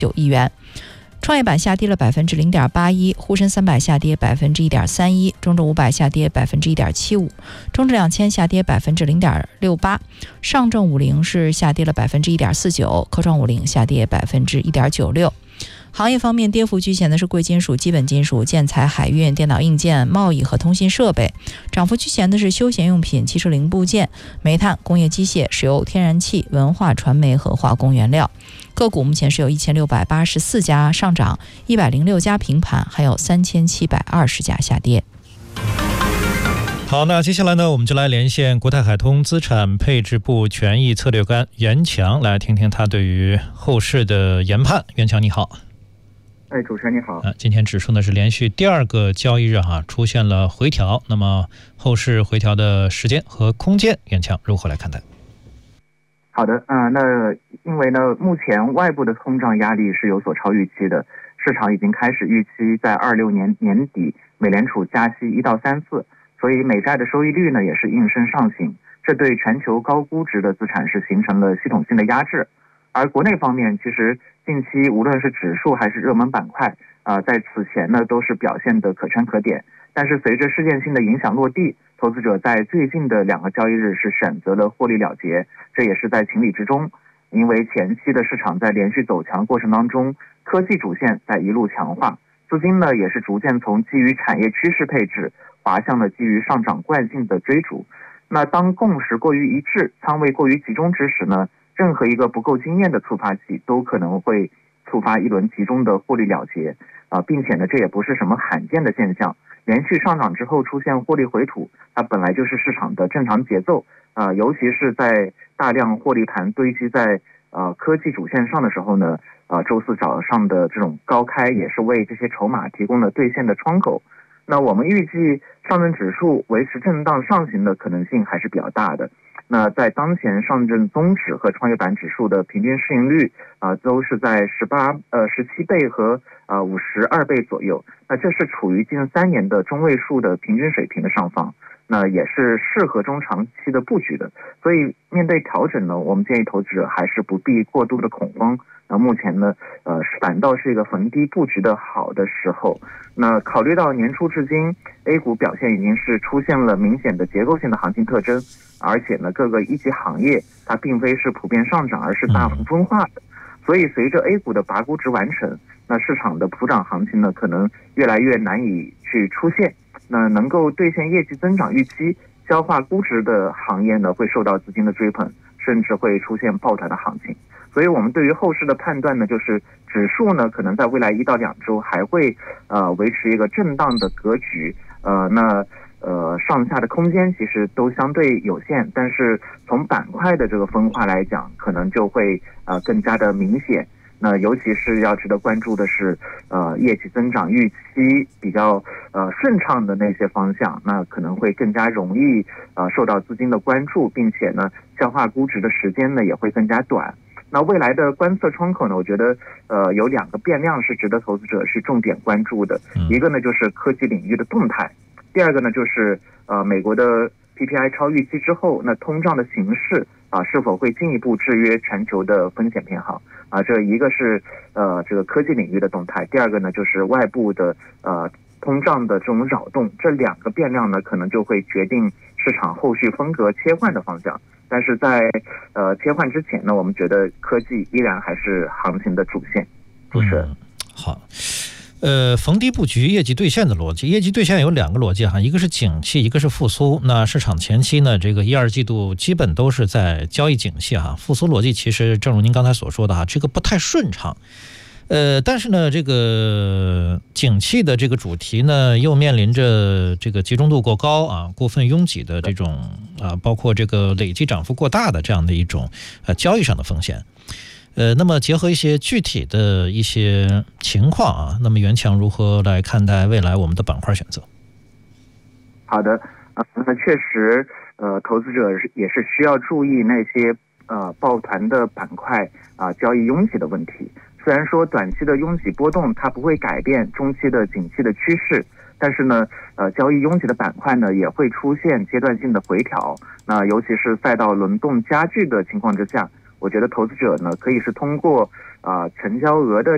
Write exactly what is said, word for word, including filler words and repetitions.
九亿元。创业板下跌了百分之零点八一，沪深三百下跌百分之一点三一，中证五百下跌百分之一点七五，中证两千下跌百分之零点六八，上证五零是下跌了百分之一点四九，科创五零下跌百分之一点九六。行业方面，跌幅居前的是贵金属、基本金属、建材、海运、电脑硬件、贸易和通信设备；涨幅居前的是休闲用品、汽车零部件、煤炭、工业机械、石油、天然气、文化传媒和化工原料。个股目前是有一千六百八十四家上涨，一百零六家平盘，还有三千七百二十家下跌。 好，那接下来呢，我们就来连线国泰海通资产配置部权益策略官袁强，来听听他对于后市的研判。袁强你好。 哎，主持人你好。 啊，今天指数呢是连续第二个交易日哈出现了回调，那么后市回调的时间和空间，袁强如何来看待？ 好的，啊、呃，那因为呢，目前外部的通胀压力是有所超预期的，市场已经开始预期在二六年年底美联储加息一到三次，所以美债的收益率呢也是应声上行，这对全球高估值的资产是形成了系统性的压制。而国内方面，其实近期无论是指数还是热门板块啊、呃，在此前呢都是表现的可圈可点。但是随着事件性的影响落地，投资者在最近的两个交易日是选择了获利了结，这也是在情理之中。因为前期的市场在连续走强过程当中，科技主线在一路强化，资金呢也是逐渐从基于产业趋势配置滑向了基于上涨惯性的追逐。那当共识过于一致，仓位过于集中之时呢，任何一个不够经验的触发器都可能会触发一轮集中的获利了结啊、呃，并且呢，这也不是什么罕见的现象。连续上涨之后出现获利回吐，它本来就是市场的正常节奏啊、呃，尤其是在大量获利盘堆积在呃科技主线上的时候呢，呃周四早上的这种高开也是为这些筹码提供了兑现的窗口。那我们预计上证指数维持震荡上行的可能性还是比较大的。那在当前上证综指和创业板指数的平均市盈率啊、呃，都是在十八呃十七倍和呃五十二倍左右。那这是处于近三年的中位数的平均水平的上方，那也是适合中长期的布局的。所以面对调整呢，我们建议投资者还是不必过度的恐慌。那目前呢，呃，反倒是一个逢低布局的好的时候。那考虑到年初至今 A 股表现已经是出现了明显的结构性的行情特征，而且呢，各个一级行业它并非是普遍上涨，而是大幅分化的。所以随着 A 股的拔估值完成，那市场的普涨行情呢，可能越来越难以去出现。那能够兑现业绩增长预期、消化估值的行业呢，会受到资金的追捧，甚至会出现抱团的行情。所以我们对于后市的判断呢，就是指数呢可能在未来一到两周还会呃维持一个震荡的格局，呃那呃上下的空间其实都相对有限，但是从板块的这个分化来讲，可能就会呃更加的明显。那尤其是要值得关注的是，呃，业绩增长预期比较呃顺畅的那些方向，那可能会更加容易呃受到资金的关注，并且呢，消化估值的时间呢也会更加短。那未来的观测窗口呢，我觉得呃有两个变量是值得投资者是重点关注的，一个呢就是科技领域的动态，第二个呢就是呃美国的 P P I 超预期之后，那通胀的形势啊是否会进一步制约全球的风险偏好啊？这一个是呃这个科技领域的动态，第二个呢就是外部的呃通胀的这种扰动，这两个变量呢可能就会决定市场后续风格切换的方向。但是在呃切换之前呢，我们觉得科技依然还是行情的主线。主持人、嗯、 好。呃，逢低布局业绩兑现的逻辑，业绩兑现有两个逻辑哈，一个是景气，一个是复苏。那市场前期呢，这个一二季度基本都是在交易景气哈，复苏逻辑其实正如您刚才所说的哈，这个不太顺畅。呃，但是呢，这个景气的这个主题呢，又面临着这个集中度过高啊、过分拥挤的这种啊，包括这个累计涨幅过大的这样的一种呃交易上的风险。呃，那么结合一些具体的一些情况啊，那么袁强如何来看待未来我们的板块选择？ 好的，呃，那确实，呃，投资者也是需要注意那些呃抱团的板块啊、呃，交易拥挤的问题。虽然说短期的拥挤波动它不会改变中期的景气的趋势，但是呢，呃，交易拥挤的板块呢也会出现阶段性的回调。那尤其是赛道轮动加剧的情况之下，我觉得投资者呢可以是通过啊、呃、成交额的